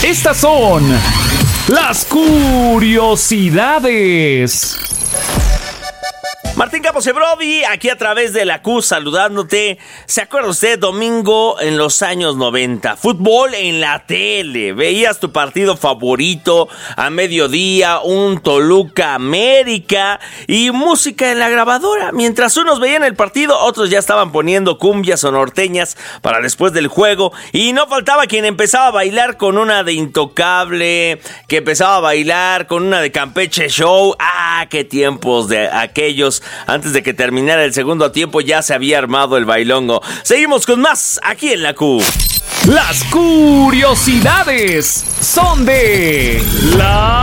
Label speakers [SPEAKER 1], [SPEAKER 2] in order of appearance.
[SPEAKER 1] Estas son las curiosidades.
[SPEAKER 2] Martín Campos Brody, aquí a través de la Q saludándote. ¿Se acuerda usted? Domingo en los años 90, fútbol en la tele. Veías tu partido favorito a mediodía, un Toluca América y música en la grabadora. Mientras unos veían el partido, otros ya estaban poniendo cumbias o norteñas para después del juego. Y no faltaba quien empezaba a bailar con una de Intocable, que empezaba a bailar con una de Campeche Show. ¡Ah, qué tiempos de aquellos! Antes de que terminara el segundo tiempo ya se había armado el bailongo. Seguimos con más aquí en la Q.
[SPEAKER 1] Las curiosidades son de la